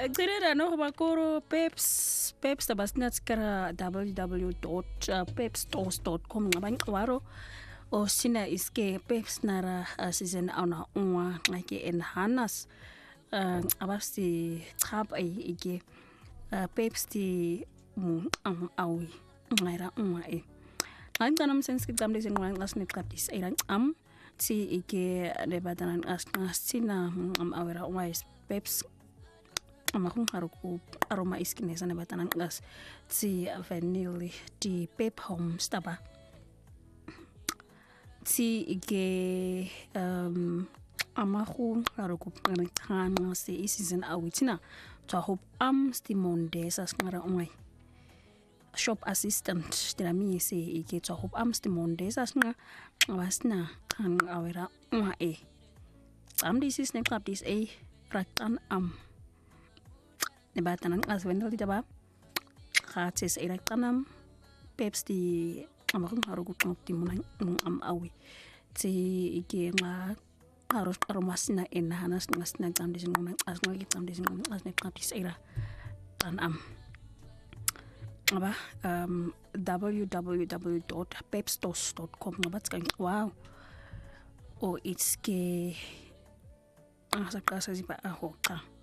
Qhilera no bakoro peps tabasinaskara www.pepstores.com ngabanqwaro o sina iske peps nara season ana unwa ngake enhanas abasti chap ike peps ti awi ngaira unwa ngicana msenski qamle zinqwa ngasine qadis ayran ti ike lebadanan asina awera unwa peps amakung haruku aroma iskinesa ne batanan gas ti vanilla di pep home staba ti ige amakung haruku ngana se season awitina to hope stimonde sas ngara ungai shop assistant dira mi se ige to hope stimonde sas nga wasna kan awera unga this is ne klap this ratan nebatanan as vendel di daba khates kanam peps di amakung harugu ti munang awi ti ige nga harus aromasina enhanas ngasna jam disin ngomong as ngagi jam disin ngomong as ne kapis tanam www.pepstores.com ngabat kan wow it's ke asa kasa zipa ahoka